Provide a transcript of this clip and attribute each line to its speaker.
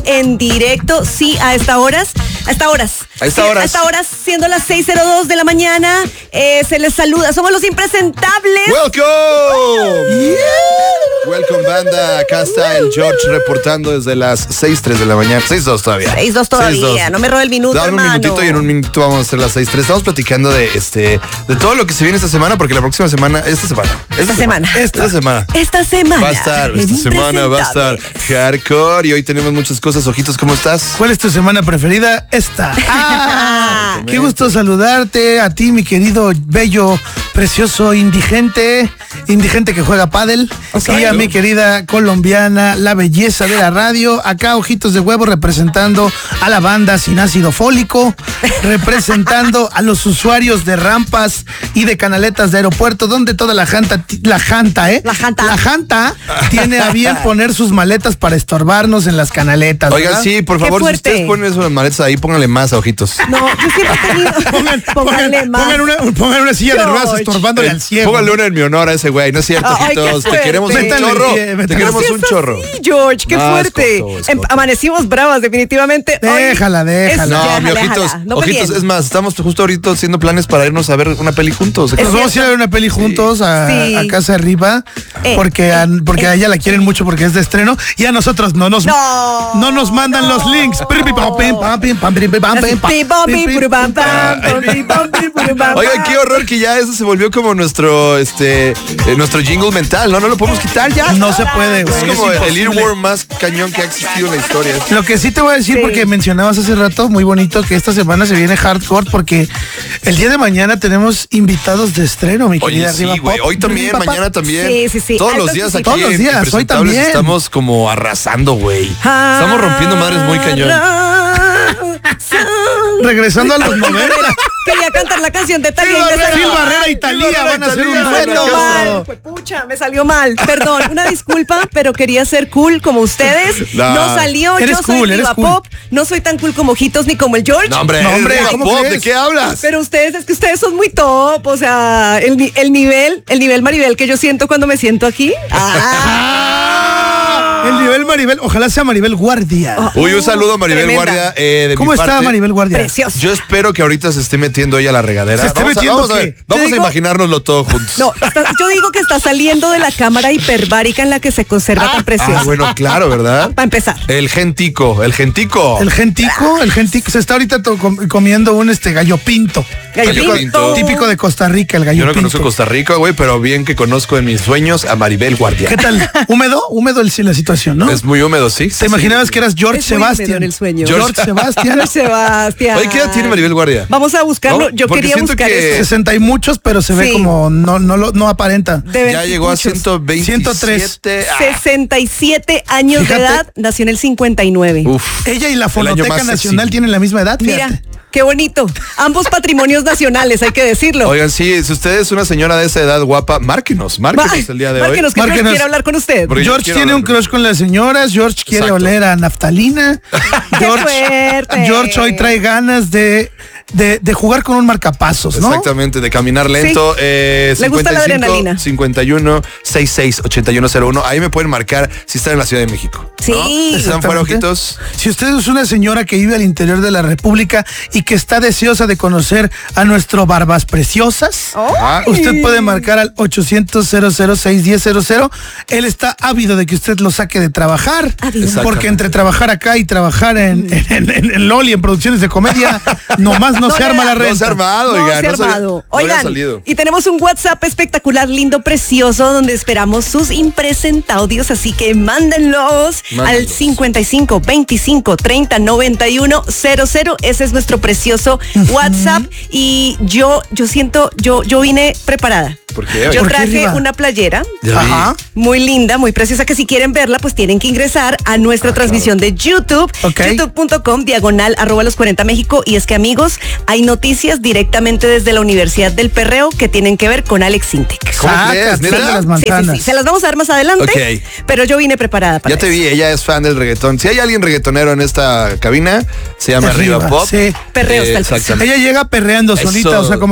Speaker 1: en directo. Sí, a estas horas, siendo las 6:02 de la mañana, se les saluda. Somos los impresentables.
Speaker 2: ¡Welcome! Yeah. Welcome, banda. Acá está el George reportando desde las 6:03 de la mañana. 6:02 todavía.
Speaker 1: 6:02 todavía. 6:02. No me robe el minuto,
Speaker 2: Dame
Speaker 1: hermano.
Speaker 2: un minutito y en un minuto vamos a hacer las 6:03. Estamos platicando de todo lo que se viene esta semana, porque la próxima semana, esta semana va a estar hardcore y hoy tenemos muchas cosas. Ojitos, ¿cómo estás?
Speaker 3: ¿Cuál es tu semana preferida? Esta. Qué gusto saludarte a ti, mi querido, bello, precioso, indigente que juega pádel. Okay. Y a mi querida colombiana, la belleza de la radio. Acá, Ojitos de Huevo, representando a la banda sin ácido fólico, representando a los usuarios de rampas y de canaletas de aeropuerto, donde toda la janta tiene a bien poner sus maletas para estorbarnos en las canaletas.
Speaker 2: Oigan, ¿verdad? Sí, por favor, si ustedes ponen esas maletas ahí, pónganle más a Ojitos.
Speaker 1: No, yo siempre he tenido.
Speaker 3: Pongan una silla de ruedas estorbándole al cielo.
Speaker 2: Pónganle una en mi honor a ese güey, no es cierto, Ojitos. Te queremos un chorro. Te queremos un chorro.
Speaker 1: Sí, George, qué fuerte. Amanecimos bravas, definitivamente.
Speaker 3: Déjala.
Speaker 2: No, mi Ojitos. Ojitos, es más, estamos justo ahorita haciendo planes para irnos a ver una peli juntos.
Speaker 3: Nos vamos a ir a ver una peli juntos a casa arriba, porque a ella la quieren mucho porque es de estreno, y a nosotros no nos mandan los links.
Speaker 2: Oigan, qué horror que ya eso se volvió como nuestro jingle mental, ¿no? No lo podemos quitar ya.
Speaker 3: No se puede, güey.
Speaker 2: Es como el earworm más cañón que ha existido en la historia.
Speaker 3: Lo que sí te voy a decir, porque mencionabas hace rato, muy bonito, que esta semana se viene hardcore, porque el día de mañana tenemos invitados de estreno, mi querida.
Speaker 2: Oye, sí, güey. Hoy también, mañana también.
Speaker 1: Sí.
Speaker 2: Todos los días aquí en Impresentables estamos como arrasando, güey. Estamos rompiendo madres muy cañón.
Speaker 3: Regresando a los 90.
Speaker 1: Quería cantar la canción de Talía.
Speaker 3: Phil Barrera y Talía van a hacer un dueto.
Speaker 1: Pucha, me salió mal. Perdón, una disculpa, pero quería ser cool como ustedes. No salió.
Speaker 3: Eres
Speaker 1: yo soy
Speaker 3: cool,
Speaker 1: diva pop. No soy tan cool como Ojitos ni como el George.
Speaker 2: No, hombre, pop, ¿de qué hablas?
Speaker 1: Pero ustedes son muy top. O sea, el nivel Maribel que yo siento cuando me siento aquí.
Speaker 3: El nivel Maribel, ojalá sea Maribel Guardia.
Speaker 2: Uy, un saludo a Maribel Guardia de
Speaker 3: ¿Cómo
Speaker 2: mi
Speaker 3: está
Speaker 2: parte?
Speaker 3: Maribel Guardia?
Speaker 1: Preciosa.
Speaker 2: Yo espero que ahorita se esté metiendo ella a la regadera. Vamos a imaginárnoslo todo juntos.
Speaker 1: No, yo digo que está saliendo de la cámara hiperbárica en la que se conserva tan preciosa.
Speaker 2: Bueno, claro, ¿verdad?
Speaker 1: Para empezar.
Speaker 2: El gentico.
Speaker 3: Se está ahorita comiendo un gallo pinto.
Speaker 1: Gallo pinto.
Speaker 3: Típico de Costa Rica, el gallo pinto.
Speaker 2: Yo no conozco Costa Rica, güey, pero bien que conozco en mis sueños a Maribel Guardia.
Speaker 3: ¿Qué tal? ¿Húmedo la situación, no?
Speaker 2: Es muy húmedo, sí.
Speaker 3: ¿Te imaginabas que eras George Sebastián?
Speaker 1: En el sueño.
Speaker 3: George Sebastián.
Speaker 2: Oye, ¿qué edad tiene Maribel Guardia?
Speaker 1: Vamos a buscarlo. Yo quería buscar eso.
Speaker 3: 60 y muchos, pero se ve como no aparenta.
Speaker 2: Ya llegó a 103.
Speaker 1: 67 años de edad, nació en el 59.
Speaker 2: Uf.
Speaker 3: Ella y la Fonoteca Nacional tienen la misma edad.
Speaker 1: Mira.
Speaker 3: Fíjate.
Speaker 1: Qué bonito. Ambos patrimonios nacionales, hay que decirlo.
Speaker 2: Oigan, sí, si usted es una señora de esa edad guapa, márquenos el día de hoy.
Speaker 1: Márquenos, que quiere hablar con usted.
Speaker 2: Porque
Speaker 3: George tiene un crush con las señoras, George quiere oler a naftalina. George hoy trae ganas de jugar con un marcapasos, ¿no?
Speaker 2: Exactamente, de caminar lento.
Speaker 1: Le gusta la adrenalina.
Speaker 2: 51 66 8101. Ahí me pueden marcar si están en la Ciudad de México.
Speaker 1: Sí.
Speaker 2: ¿No? ¿Están fuera, Ojitos?
Speaker 3: Si usted es una señora que vive al interior de la República y que está deseosa de conocer a nuestro Barbas Preciosas, usted puede marcar al 800-006-1000. Él está ávido de que usted lo saque de trabajar, porque entre trabajar acá y trabajar en Loli, en producciones de comedia, nomás no se arma la renta.
Speaker 2: No se ha armado, oigan.
Speaker 1: Oigan, y tenemos un WhatsApp espectacular, lindo, precioso, donde esperamos sus impresentaudios, así que mándenlos al 55 25 30 91 00. Ese es nuestro precioso WhatsApp. Y yo vine preparada.
Speaker 2: ¿Por qué?
Speaker 1: Yo traje una playera muy linda, muy preciosa, que si quieren verla, pues tienen que ingresar a nuestra transmisión de YouTube, youtube.com/los40 México. Y es que, amigos, hay noticias directamente desde la Universidad del Perreo que tienen que ver con Alex Sintek.
Speaker 2: ¿Cómo crees?
Speaker 1: Sí. Se las vamos a dar más adelante, pero yo vine preparada para
Speaker 2: Ya te vi, ella es fan del reggaetón. Si hay alguien reggaetonero en esta cabina, se llama Arriba Pop.
Speaker 3: Sí.
Speaker 1: Perreos, tal vez.
Speaker 3: Ella llega perreando solita, o sea, como